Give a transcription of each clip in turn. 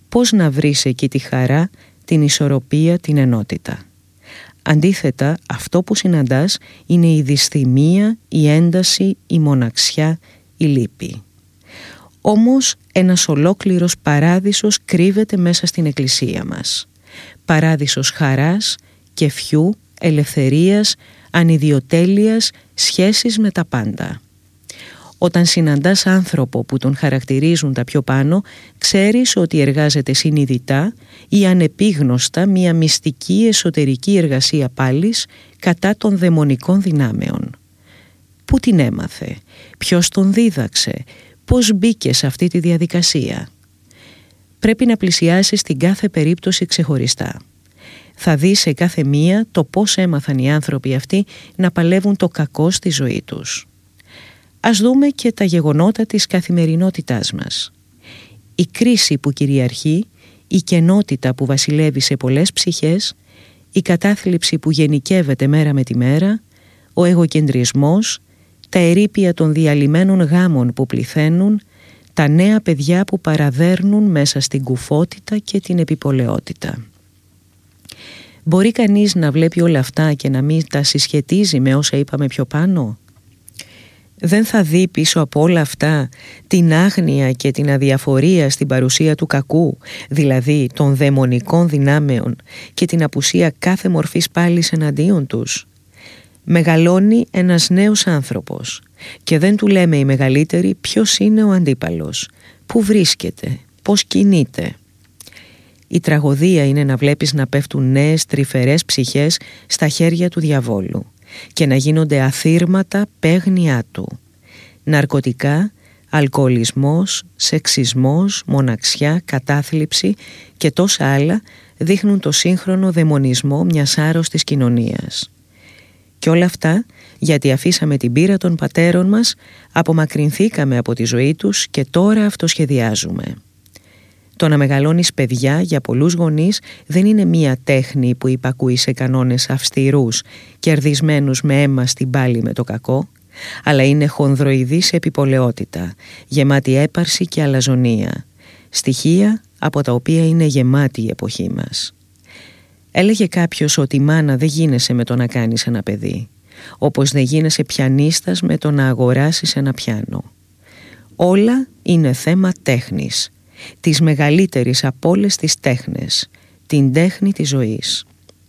πώς να βρεις εκεί τη χαρά, την ισορροπία, την ενότητα. Αντίθετα, αυτό που συναντάς είναι η δυσθυμία, η ένταση, η μοναξιά, η λύπη. Όμως ένας ολόκληρος παράδεισος κρύβεται μέσα στην εκκλησία μας. Παράδεισος χαράς, κεφιού, ελευθερίας, ανιδιοτέλειας, σχέσεις με τα πάντα. Όταν συναντάς άνθρωπο που τον χαρακτηρίζουν τα πιο πάνω, ξέρεις ότι εργάζεται συνειδητά ή ανεπίγνωστα μια μυστική εσωτερική εργασία πάλις κατά των δαιμονικών δυνάμεων. Πού την έμαθε, ποιος τον δίδαξε, πώς μπήκε σε αυτή τη διαδικασία. Πρέπει να πλησιάσεις την κάθε περίπτωση ξεχωριστά. Θα δεις σε κάθε μία το πώς έμαθαν οι άνθρωποι αυτοί να παλεύουν το κακό στη ζωή τους. Ας δούμε και τα γεγονότα της καθημερινότητάς μας. Η κρίση που κυριαρχεί, η κενότητα που βασιλεύει σε πολλές ψυχές, η κατάθλιψη που γενικεύεται μέρα με τη μέρα, ο εγωκεντρισμός, τα ερείπια των διαλυμένων γάμων που πληθαίνουν, τα νέα παιδιά που παραδέρνουν μέσα στην κουφότητα και την επιπολαιότητα. Μπορεί κανείς να βλέπει όλα αυτά και να μην τα συσχετίζει με όσα είπαμε πιο πάνω? Δεν θα δει πίσω από όλα αυτά την άγνοια και την αδιαφορία στην παρουσία του κακού, δηλαδή των δαιμονικών δυνάμεων, και την απουσία κάθε μορφής πάλης εναντίον τους? Μεγαλώνει ένας νέος άνθρωπος και δεν του λέμε οι μεγαλύτεροι ποιος είναι ο αντίπαλος, πού βρίσκεται, πώς κινείται. Η τραγωδία είναι να βλέπεις να πέφτουν νέες τρυφερές ψυχές στα χέρια του διαβόλου και να γίνονται αθήρματα παίγνιά του. Ναρκωτικά, αλκοολισμός, σεξισμός, μοναξιά, κατάθλιψη και τόσα άλλα δείχνουν το σύγχρονο δαιμονισμό μιας άρρωστης κοινωνίας. Και όλα αυτά γιατί αφήσαμε την πείρα των πατέρων μας, απομακρυνθήκαμε από τη ζωή τους και τώρα αυτοσχεδιάζουμε. Το να μεγαλώνεις παιδιά για πολλούς γονείς δεν είναι μία τέχνη που υπακούει σε κανόνες αυστηρούς, κερδισμένους με αίμα στην πάλη με το κακό, αλλά είναι χονδροειδής επιπολαιότητα, γεμάτη έπαρση και αλαζονία, στοιχεία από τα οποία είναι γεμάτη η εποχή μας. Έλεγε κάποιος ότι η μάνα δεν γίνεσαι με το να κάνεις ένα παιδί, όπως δεν γίνεσαι πιανίστας με το να αγοράσεις ένα πιάνο. Όλα είναι θέμα τέχνης, της μεγαλύτερης από όλες τις τέχνες, την τέχνη της ζωής.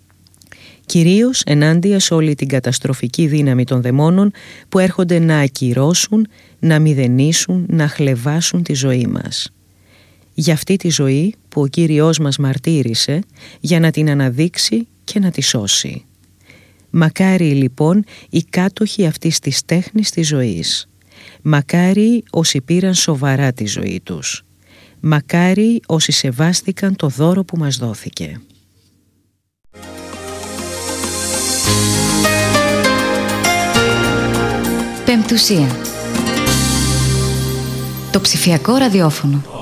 Κυρίως ενάντια σε όλη την καταστροφική δύναμη των δαιμόνων που έρχονται να ακυρώσουν, να μηδενίσουν, να χλευάσουν τη ζωή μας. Για αυτή τη ζωή που ο Κύριος μας μαρτύρησε για να την αναδείξει και να τη σώσει. Μακάρι λοιπόν οι κάτοχοι αυτής της τέχνης της ζωής. Μακάρι όσοι πήραν σοβαρά τη ζωή τους. Μακάρι όσοι σεβάστηκαν το δώρο που μας δόθηκε. Πεμπτουσία. Το ψηφιακό ραδιόφωνο.